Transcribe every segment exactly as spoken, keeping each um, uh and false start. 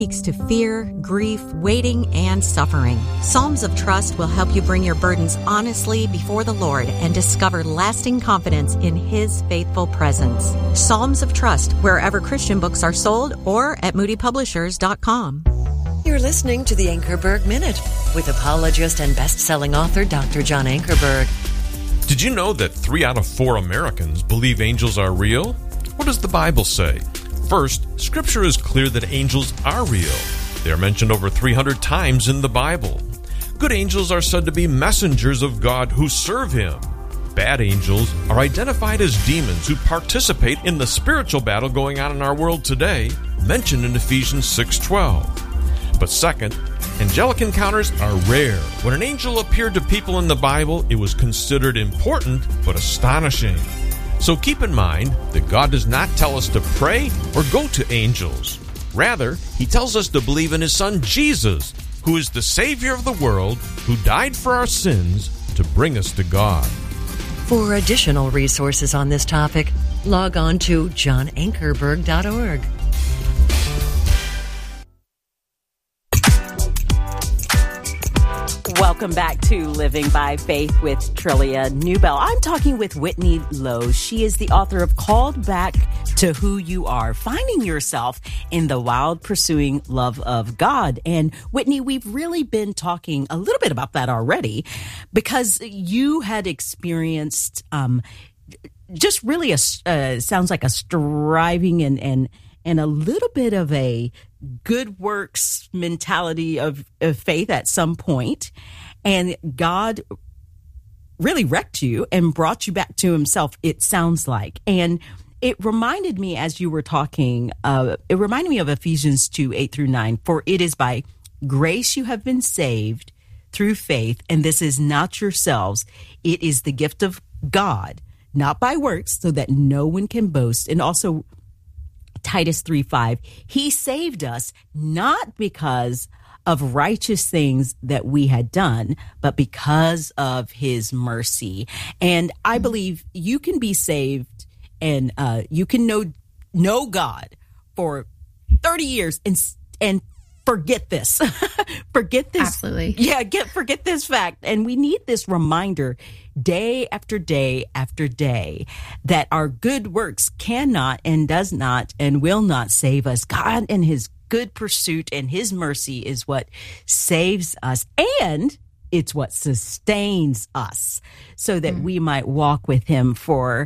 Speaks to fear, grief, waiting, and suffering. Psalms of Trust will help you bring your burdens honestly before the Lord and discover lasting confidence in His faithful presence. Psalms of Trust, wherever Christian books are sold or at moody publishers dot com. You're listening to the Ankerberg Minute with apologist and best-selling author Doctor John Ankerberg. Did you know that three out of four Americans believe angels are real? What does the Bible say? First, Scripture is clear that angels are real. They are mentioned over three hundred times in the Bible. Good angels are said to be messengers of God who serve Him. Bad angels are identified as demons who participate in the spiritual battle going on in our world today, mentioned in Ephesians six twelve. But second, angelic encounters are rare. When an angel appeared to people in the Bible, it was considered important but astonishing. So keep in mind that God does not tell us to pray or go to angels. Rather, He tells us to believe in His Son Jesus, who is the Savior of the world, who died for our sins to bring us to God. For additional resources on this topic, log on to john ankerberg dot org. Welcome back to Living by Faith with Trillia Newbell. I'm talking with Whitney Lowe. She is the author of Called Back to Who You Are, Finding Yourself in the Wild Pursuing Love of God. And Whitney, we've really been talking a little bit about that already because you had experienced um, just really a, uh, sounds like a striving and, and, and a little bit of a good works mentality of, of faith at some point. And God really wrecked you and brought you back to Himself, it sounds like. And it reminded me, as you were talking, uh, it reminded me of Ephesians two, eight through nine. For it is by grace you have been saved through faith, and this is not yourselves. It is the gift of God, not by works, so that no one can boast. And also Titus three five, He saved us not because of righteous things that we had done, but because of His mercy. And I believe you can be saved and uh, you can know know God for thirty years and and forget this. forget this. Absolutely. Yeah, get forget this fact. And we need this reminder day after day after day that our good works cannot and does not and will not save us. God and His good pursuit and His mercy is what saves us, and it's what sustains us so that mm. we might walk with Him for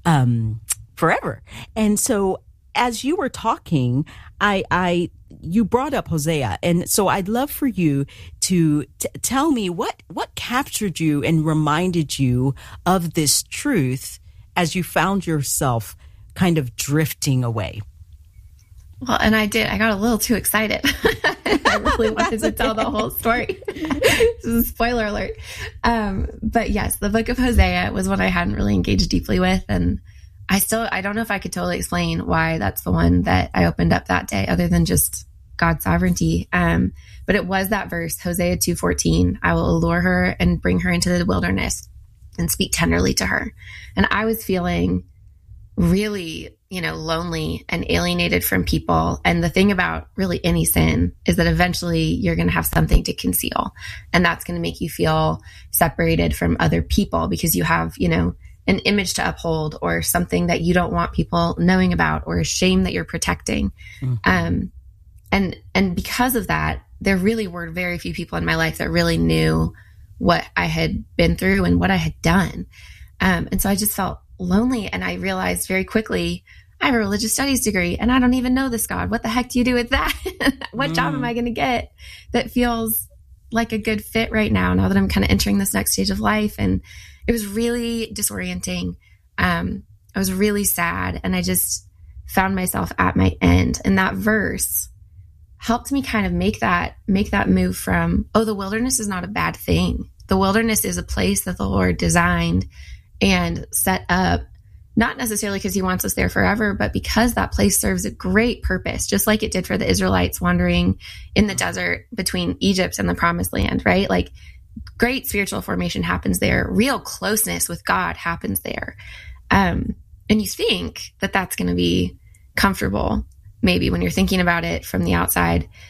um, forever. And so as you were talking, I, I, you brought up Hosea. And so I'd love for you to t- tell me what, what captured you and reminded you of this truth as you found yourself kind of drifting away. Well, and I did. I got a little too excited. I really wanted to tell the whole story. This is a spoiler alert. Um, but yes, the book of Hosea was one I hadn't really engaged deeply with. And I still, I don't know if I could totally explain why that's the one that I opened up that day, other than just God's sovereignty. Um, but it was that verse, Hosea two fourteen, I will allure her and bring her into the wilderness and speak tenderly to her. And I was feeling really, you know, lonely and alienated from people. And the thing about really any sin is that eventually you're going to have something to conceal. And that's going to make you feel separated from other people because you have, you know, an image to uphold or something that you don't want people knowing about or a shame that you're protecting. Mm-hmm. Um, and, and because of that, there really were very few people in my life that really knew what I had been through and what I had done. Um, and so I just felt lonely. And I realized very quickly, I have a religious studies degree and I don't even know this God. What the heck do you do with that? What mm. job am I going to get that feels like a good fit right now, now that I'm kind of entering this next stage of life? And it was really disorienting. Um, I was really sad. And I just found myself at my end. And that verse helped me kind of make that, make that move from, oh, the wilderness is not a bad thing. The wilderness is a place that the Lord designed and set up, not necessarily because He wants us there forever, but because that place serves a great purpose, just like it did for the Israelites wandering in the desert between Egypt and the Promised Land, right? Like great spiritual formation happens there. Real closeness with God happens there. Um, and you think that that's going to be comfortable, maybe when you're thinking about it from the outside.